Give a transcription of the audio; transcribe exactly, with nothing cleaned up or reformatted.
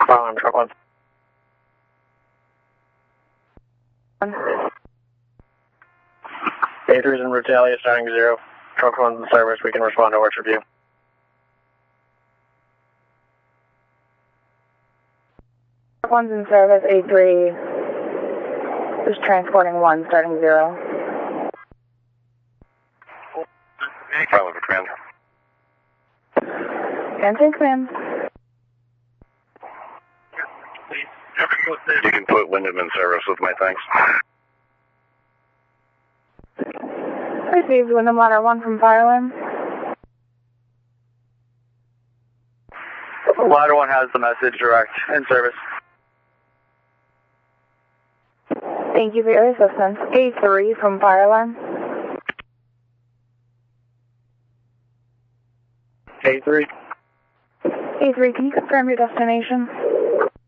Farland, truck one. A three is in retaliate, starting zero. Truck one's in service, we can respond to Orchard View. Truck one's in service, A three is transporting one, starting zero. Farland for command. Command, command. You can put Wyndham in service with my thanks. Received Wyndham Ladder one from Fireland. Ladder one has the message, direct, in service. Thank you for your assistance. A three from Fireland. A three. A three, can you confirm your destination?